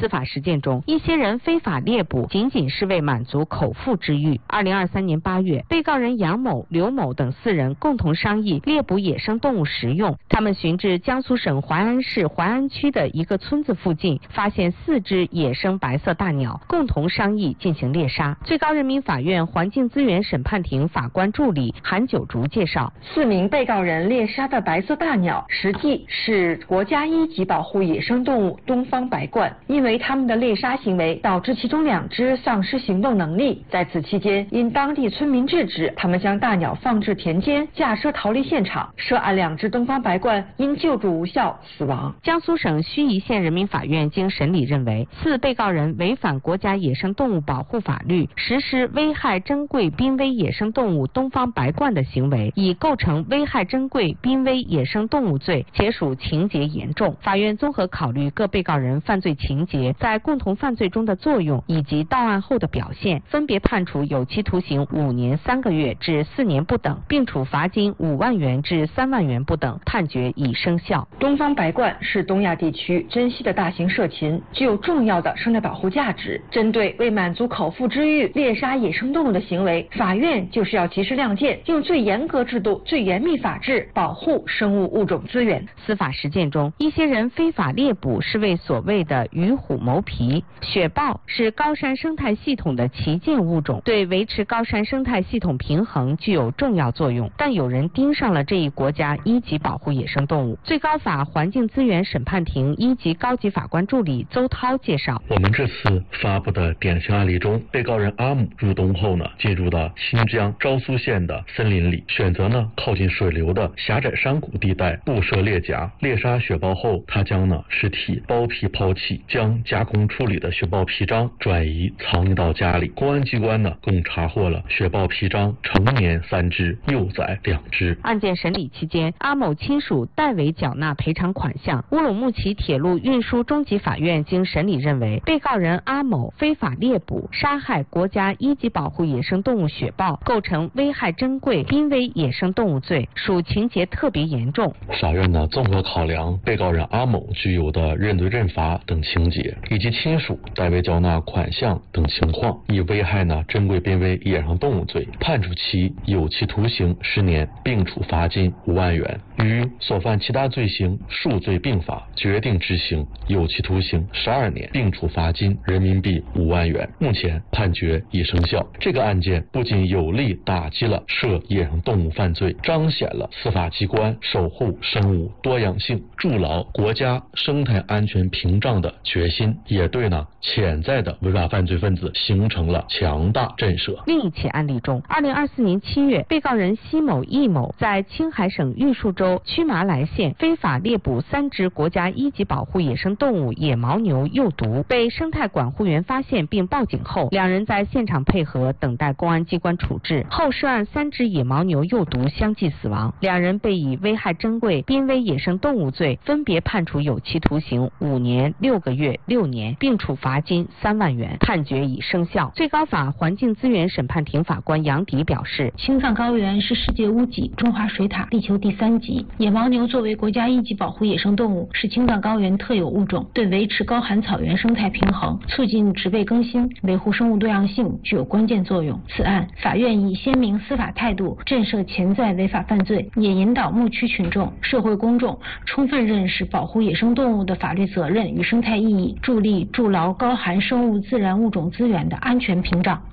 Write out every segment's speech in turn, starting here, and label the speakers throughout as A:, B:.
A: 司法实践中，一些人非法猎捕仅仅是为满足口腹之欲。2023年8月，被告人杨某、刘某等4人共同商议猎捕野生动物食用。他们寻至江苏省淮安市淮安区的一个村子附近，发现4只野生白色大鸟，共同商议进行猎杀。最高人民法院环境资源审判庭法官助理韩九竹介绍
B: ，4名被告人猎杀的白色大鸟实际是国家1级保护野生动物东方白鹳，因为他们的猎杀行为导致其中2只丧失行动能力。在此期间，因当地村民制止，他们将大鸟放置田间，驾车逃离现场。涉案2只东方白鹳因救助无效死亡。
A: 江苏省盱眙县人民法院经审理认为，4被告人违反国家野生动物保护法律，实施危害珍贵濒危野生动物东方白鹳的行为，已构成危害珍贵濒危野生动物罪，且属情节严重。法院综合考虑各被告人犯罪情节在共同犯罪中的作用以及到案后的表现，分别判处有期徒刑5年3个月至4年不等，并处罚金5万元至3万元不等，判决已生效。
B: 东方白鹳是东亚地区珍稀的大型社禽，具有重要的生态保护价值。针对为满足口腹之欲猎杀野生动物的行为，法院就是要及时亮剑，用最严格制度、最严密法治保护生物物种资源。
A: 司法实践中，一些人非法猎捕是为所谓的鱼虎谋皮。雪豹是高山生态系统的旗舰物种，对维持高山生态系统平衡具有重要作用，但有人盯上了这一国家1级保护野生动物。最高法环境资源审判庭1级高级法官助理邹涛介绍，
C: 我们这次发布的典型案例中，被告人阿姆入冬后呢，进入到新疆昭苏县的森林里，选择呢靠近水流的狭窄山谷地带布设猎夹，猎杀雪豹后，他将呢尸体剥皮抛弃，将加工处理的雪豹皮张转移藏匿到家里。公安机关呢共查获了雪豹皮张成年3只，幼崽2只。
A: 案件审理期间，阿某亲属代为缴纳赔偿款项。乌鲁木齐铁路运输中级法院经审理认为，被告人阿某非法猎捕、杀害国家1级保护野生动物雪豹，构成危害珍贵濒危野生动物罪，属情节特别严重。
C: 法院呢综合考量被告人阿某具有的认罪认罚等情节，以及亲属代为缴纳款项等情况，以危害呢珍贵濒危野生动物罪，判处其有期徒刑10年，并处罚金5万元。与所犯其他罪行数罪并罚，决定执行有期徒刑12年，并处罚金人民币5万元。目前判决已生效。这个案件不仅有力打击了涉野生动物犯罪，彰显了司法机关守护生物多样性、筑牢国家生态安全屏障的决心，也对呢潜在的违法犯罪分子形成了强大震慑。
A: 另一起案例中，2024年7月，被告人奚某、易某在青海省玉树州曲麻来县非法猎捕3只国家1级保护野生动物野牦牛幼犊，被生态管护员发现并报警后，2人在现场配合，等待公安机关处置。后涉案3只野牦牛幼犊相继死亡，2人被以危害珍贵濒危野生动物罪分别判处有期徒刑5年6个月、6年，并处罚金3万元，判决已生效。最高法环境资源审判庭法官杨迪表示，
D: 青藏高原是世界屋脊、中华水塔、地球第3级。野牦牛作为国家1级保护野生动物，是青藏高原特有物种，对维持高寒草原生态平衡、促进植被更新、维护生物多样性具有关键作用。此案，法院以鲜明司法态度震慑潜在违法犯罪，也引导牧区群众、社会公众充分认识保护野生动物的法律责任与生态意义，助力筑牢高寒生物自然物种资源的安全屏障。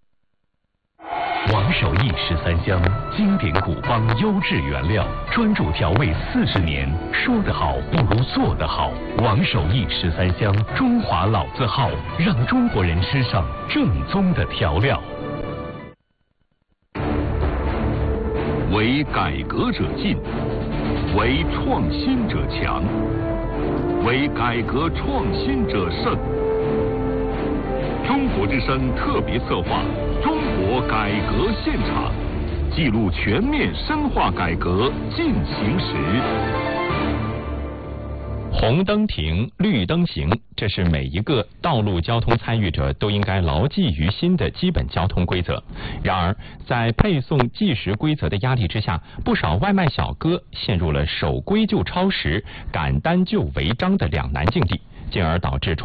E: 王守义13香，经典古方优质原料，专注调味40年，说得好不如做得好。王守义13香，中华老字号，让中国人吃上正宗的调料。
F: 为改革者进，为创新者强，为改革创新者胜。中国之声特别策划《中国改革现场》，记录全面深化改革进行时。
G: 红灯停，绿灯行，这是每一个道路交通参与者都应该牢记于心的基本交通规则。然而，在配送计时规则的压力之下，不少外卖小哥陷入了守规就超时、赶单就违章的两难境地，进而导致